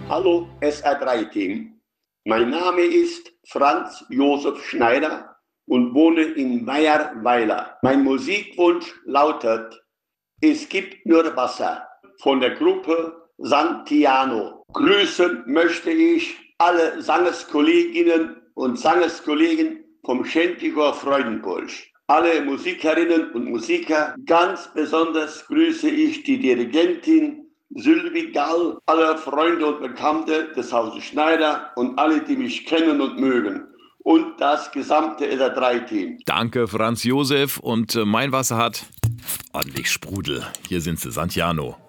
Hallo SR3-Team. Mein Name ist Franz Josef Schneider und wohne in Meierweiler. Mein Musikwunsch lautet Es gibt nur Wasser von der Gruppe Santiano. Grüßen möchte ich alle Sangerskolleginnen und Sangerskollegen vom Schentiger Freudenpulsch. Alle Musikerinnen und Musiker, ganz besonders grüße ich die Dirigentin Sylvie Gall, alle Freunde und Bekannte des Hauses Schneider und alle, die mich kennen und mögen. Und das gesamte SR3-Team. Danke, Franz Josef. Und mein Wasser hat ordentlich Sprudel. Hier sind sie, Santiano.